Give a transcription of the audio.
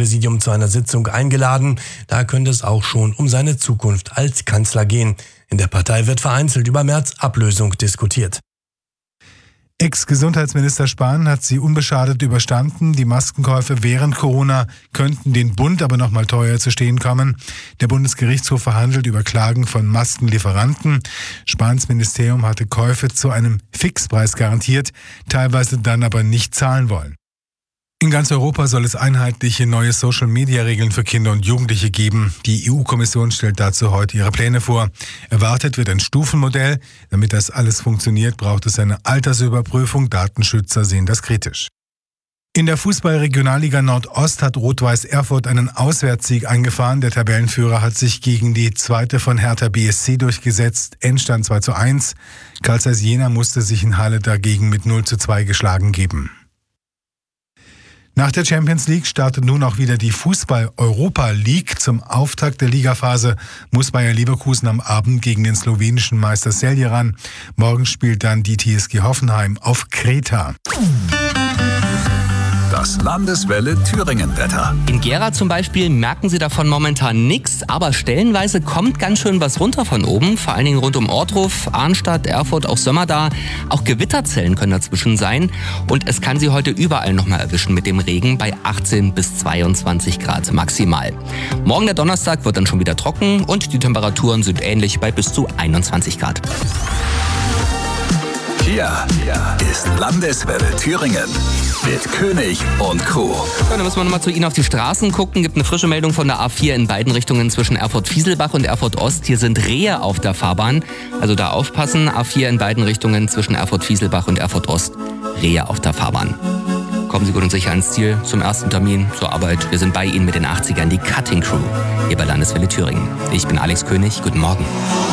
Ministerpräsidium zu einer Sitzung eingeladen. Da könnte es auch schon um seine Zukunft als Kanzler gehen. In der Partei wird vereinzelt über Merz' Ablösung diskutiert. Ex-Gesundheitsminister Spahn hat sie unbeschadet überstanden. Die Maskenkäufe während Corona könnten den Bund aber noch mal teuer zu stehen kommen. Der Bundesgerichtshof verhandelt über Klagen von Maskenlieferanten. Spahns Ministerium hatte Käufe zu einem Fixpreis garantiert, teilweise dann aber nicht zahlen wollen. In ganz Europa soll es einheitliche neue Social-Media-Regeln für Kinder und Jugendliche geben. Die EU-Kommission stellt dazu heute ihre Pläne vor. Erwartet wird ein Stufenmodell. Damit das alles funktioniert, braucht es eine Altersüberprüfung. Datenschützer sehen das kritisch. In der Fußball-Regionalliga Nordost hat Rot-Weiß Erfurt einen Auswärtssieg eingefahren. Der Tabellenführer hat sich gegen die zweite von Hertha BSC durchgesetzt. Endstand 2:1. Carl Zeiss Jena musste sich in Halle dagegen mit 0:2 geschlagen geben. Nach der Champions League startet nun auch wieder die Fußball-Europa League. Zum Auftakt der Ligaphase muss Bayer Leverkusen am Abend gegen den slowenischen Meister Celje ran. Morgen spielt dann die TSG Hoffenheim auf Kreta. Das Landeswelle Thüringen-Wetter. In Gera zum Beispiel merken Sie davon momentan nichts, aber stellenweise kommt ganz schön was runter von oben. Vor allen Dingen rund um Ortruf, Arnstadt, Erfurt, auch Sömmerda. Auch Gewitterzellen können dazwischen sein. Und es kann Sie heute überall nochmal erwischen mit dem Regen bei 18 bis 22 Grad maximal. Morgen der Donnerstag wird dann schon wieder trocken und die Temperaturen sind ähnlich bei bis zu 21 Grad. Hier ist Landeswelle Thüringen mit König und Co. Ja, dann müssen wir nochmal zu Ihnen auf die Straßen gucken. Gibt eine frische Meldung von der A4 in beiden Richtungen zwischen Erfurt-Fieselbach und Erfurt-Ost. Hier sind Rehe auf der Fahrbahn. Also da aufpassen. A4 in beiden Richtungen zwischen Erfurt-Fieselbach und Erfurt-Ost. Rehe auf der Fahrbahn. Kommen Sie gut und sicher ans Ziel zum ersten Termin, zur Arbeit. Wir sind bei Ihnen mit den 80ern, die Cutting Crew, hier bei Landeswelle Thüringen. Ich bin Alex König. Guten Morgen.